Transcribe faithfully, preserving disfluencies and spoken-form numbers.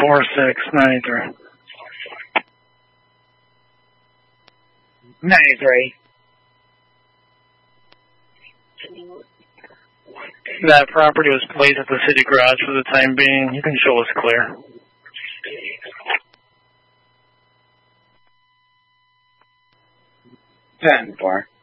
four six ninety-three. ninety-three. That property was placed at the city garage for the time being. You can show us clear. ten four.